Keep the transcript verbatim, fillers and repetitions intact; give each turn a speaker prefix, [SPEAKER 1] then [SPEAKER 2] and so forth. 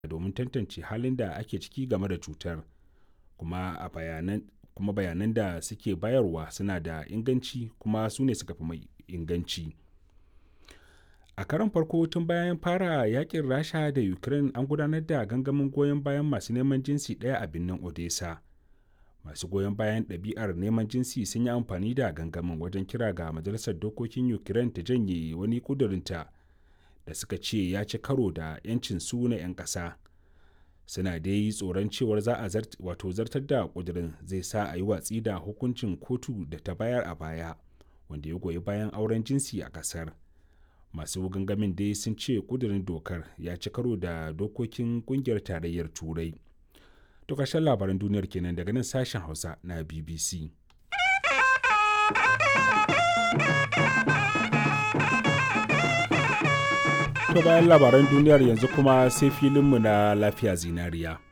[SPEAKER 1] domin tantance halin da ake ciki game da cutar, kuma a bayanan kuma bayanan da suke bayarwa suna da inganci kuma su ne suka fi mai inganci. A karon farko tun bayan fara yakin Rasha da Ukraine an gudanar da gangamin goyon bayan masu neman jinsi ɗaya a birnin Odessa. Masu goyon bayan ɗabi'ar neman jinsi sun yi amfani da gangamin wajen kira ga Majalisar Dokokin Ukraine ta janye wani ƙudurinta da suka ce ya ci karo da 'yancin su na 'yan ƙasa. Suna dai tsoron cewar za a zart, wato zartar da ƙudurin zai sa a yi watsi da hukuncin kotu da ta bayar a baya, wanda ya goyi bayan auren jinsi a ƙasar. Masu gangamin dai sun ce ƙudurin dokar ya ci karo da dokokin ƙungiyar tarayyar Turai. To ƙarshen labaran duniyar kenan daga nan sashen Hausa na B B C. To bayan labaran duniyar yanzu kuma sai filinmu na lafiya zinariya.